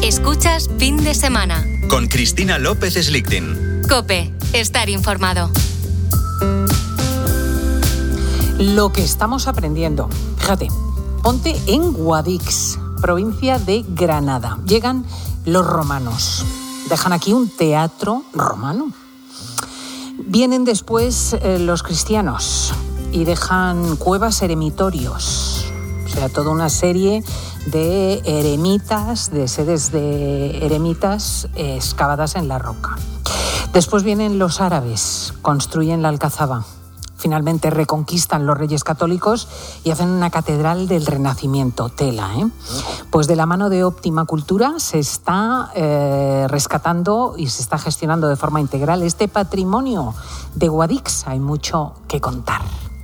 Escuchas Fin de Semana. Con Cristina López Slichting. COPE. Estar informado. Lo que estamos aprendiendo. Fíjate, ponte en Guadix, provincia de Granada. Llegan los romanos. Dejan aquí un teatro romano. Vienen después los cristianos y dejan cuevas eremitorios. O sea, toda una serie de eremitas, de sedes de eremitas excavadas en la roca. Después vienen los árabes, construyen la Alcazaba. Finalmente reconquistan los reyes católicos y hacen una catedral del Renacimiento. Tela, ¿eh? Pues de la mano de Óptima Cultura se está rescatando y se está gestionando de forma integral este patrimonio de Guadix. Hay mucho que contar.